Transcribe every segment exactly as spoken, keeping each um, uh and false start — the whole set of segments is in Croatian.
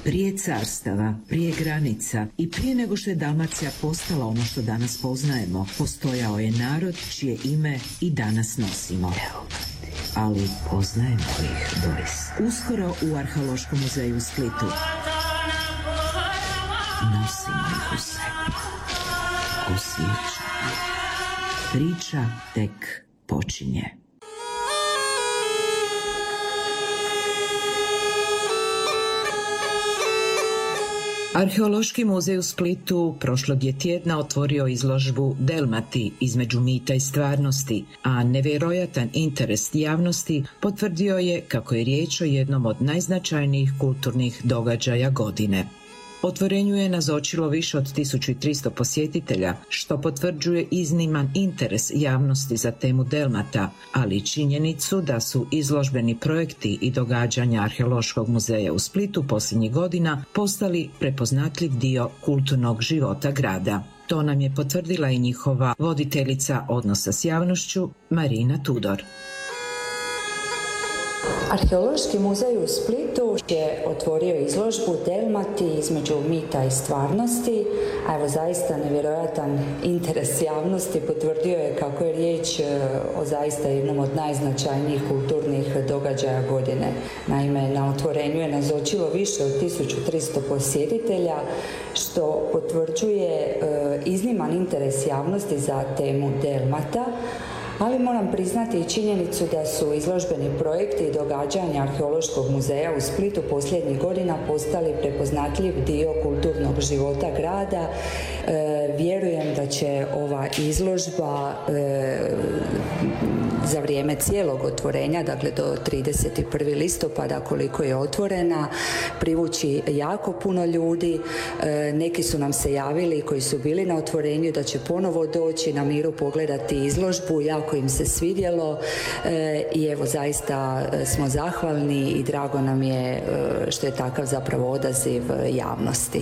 Prije carstava, prije granica i prije nego što je Dalmacija postala ono što danas poznajemo, postojao je narod čije ime i danas nosimo. Ali poznajemo ih doista. Uskoro u Arheološkom muzeju u Splitu nosimo ih u sebi. Osjećamo. Priča tek počinje. Arheološki muzej u Splitu prošlog je tjedna otvorio izložbu Delmati između mita i stvarnosti, a nevjerojatan interes javnosti potvrdio je kako je riječ o jednom od najznačajnijih kulturnih događaja godine. Otvorenju je nazočilo više od tisuću tristo posjetitelja, što potvrđuje izniman interes javnosti za temu Delmata, ali i činjenicu da su izložbeni projekti i događanja Arheološkog muzeja u Splitu posljednjih godina postali prepoznatljiv dio kulturnog života grada. To nam je potvrdila i njihova voditeljica odnosa s javnošću, Marina Tudor. Arheološki muzej u Splitu je otvorio izložbu Delmati između mita i stvarnosti, a evo zaista nevjerojatan interes javnosti potvrdio je kako je riječ o zaista jednom od najznačajnijih kulturnih događaja godine. Naime, na otvorenju je nazočilo više od tisuću tristo posjetitelja, što potvrđuje izniman interes javnosti za temu Delmata, ali moram priznati i činjenicu da su izložbeni projekti i događanja Arheološkog muzeja u Splitu posljednjih godina postali prepoznatljiv dio kulturnog života grada. E, vjerujem da će ova izložba e, za vrijeme cijelog otvorenja, dakle do trideset prvog listopada koliko je otvorena, privući jako puno ljudi. E, neki su nam se javili koji su bili na otvorenju da će ponovo doći na miru pogledati izložbu. Jako im se svidjelo e, i evo zaista smo zahvalni i drago nam je e, što je takav zapravo odaziv javnosti.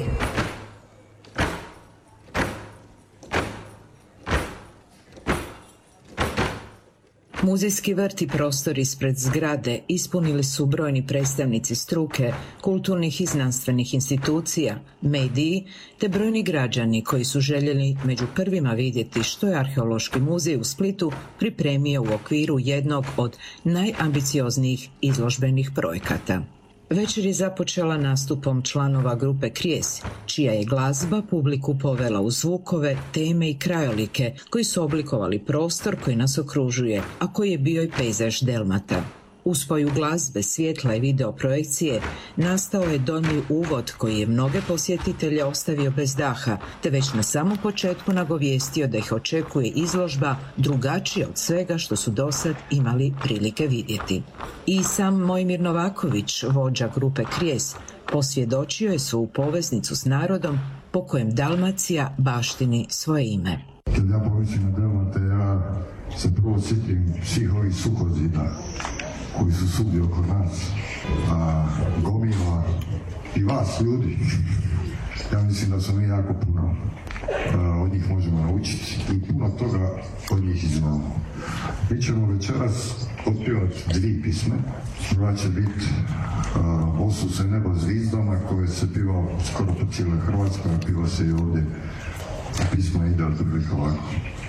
Muzejski vrt i prostor ispred zgrade ispunili su brojni predstavnici struke, kulturnih i znanstvenih institucija, mediji te brojni građani koji su željeli među prvima vidjeti što je Arheološki muzej u Splitu pripremio u okviru jednog od najambicioznijih izložbenih projekata. Večer je započela nastupom članova grupe Krijes, čija je glazba publiku povela u zvukove, teme i krajolike koji su oblikovali prostor koji nas okružuje, a koji je bio i pejzaž Delmata. U spoju glazbe, svjetla i video projekcije nastao je dojmljiv uvod koji je mnoge posjetitelje ostavio bez daha, te već na samom početku nagovijestio da ih očekuje izložba drugačija od svega što su dosad imali prilike vidjeti. I sam Mojmir Novaković, vođa grupe Krijes, posvjedočio je svoju poveznicu s narodom po kojem Dalmacija baštini svoje ime. Kad ja pomislim na Delmate, ja se prvo sjetim svih ovih suhozida koji su svugdje oko nas, a gomila i vas ljudi. Ja mislim da smo mi jako puno a, od njih možemo naučiti i puno toga od njih znamo. Mi ćemo večeras otpjevati dvije pisme. Prva će biti Osu se nebo zvizdama, koje se pivao skoro po cijeloj Hrvatskoj, a piva se i ovdje. Pisma ide otprilike ovako.